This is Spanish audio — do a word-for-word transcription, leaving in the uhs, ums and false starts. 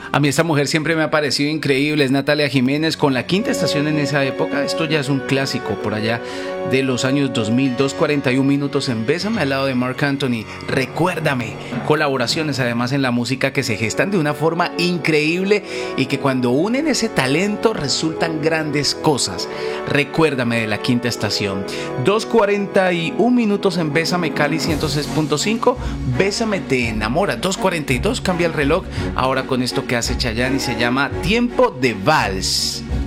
A mí esta mujer siempre me ha parecido increíble, es Natalia Jiménez con La Quinta Estación en esa época. Esto ya es un clásico por allá de los años dos mil, dos cuarenta y un minutos en Bésame al lado de Marc Anthony. Recuérdame, colaboraciones además en la música que se gestan de una forma increíble y que cuando unen ese talento resultan grandes cosas. Recuérdame de La Quinta Estación. dos cuarenta y un minutos en Bésame Cali ciento seis punto cinco. Bésame te enamora. dos cuarenta y dos cambia el reloj ahora con esto que hace Chayanne y se llama Tiempo de Vals.